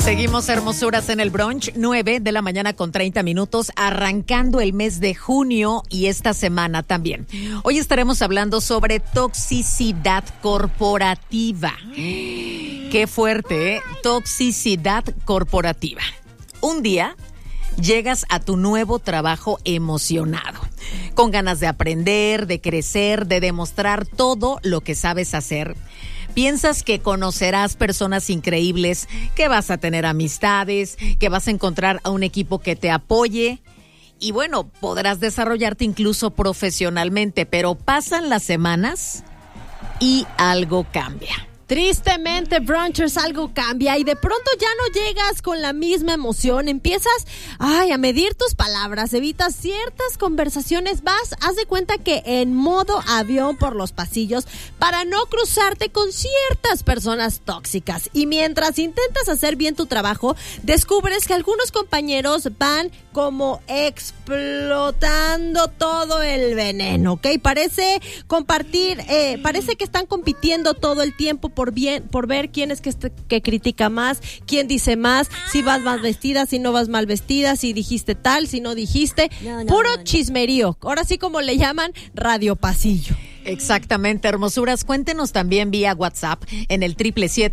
Seguimos hermosuras en el brunch, 9:30 a.m, arrancando el mes de junio y esta semana también. Hoy estaremos hablando sobre toxicidad corporativa. Qué fuerte, ¿eh? Toxicidad corporativa. Un día llegas a tu nuevo trabajo emocionado, con ganas de aprender, de crecer, de demostrar todo lo que sabes hacer. Piensas que conocerás personas increíbles, que vas a tener amistades, que vas a encontrar a un equipo que te apoye y bueno, podrás desarrollarte incluso profesionalmente, pero pasan las semanas y algo cambia. Tristemente, brunchers, algo cambia y de pronto ya no llegas con la misma emoción. Empiezas a medir tus palabras, evitas ciertas conversaciones, haz de cuenta que en modo avión por los pasillos para no cruzarte con ciertas personas tóxicas. Y mientras intentas hacer bien tu trabajo, descubres que algunos compañeros van como explotando todo el veneno, ¿ok? Parece que están compitiendo todo el tiempo por ver quién es que critica más, quién dice más, si vas mal vestida, si no vas mal vestida, si dijiste tal, si no dijiste. Puro chismerío. Ahora sí, como le llaman, radio pasillo. Exactamente, hermosuras. Cuéntenos también vía WhatsApp en el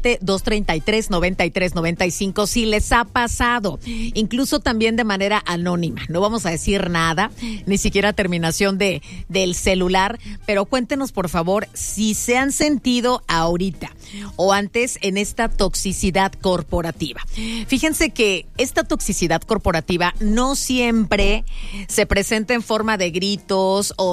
777-233-9395 si les ha pasado, incluso también de manera anónima. No vamos a decir nada, ni siquiera terminación del celular, pero cuéntenos por favor si se han sentido ahorita o antes en esta toxicidad corporativa. Fíjense que esta toxicidad corporativa no siempre se presenta en forma de gritos o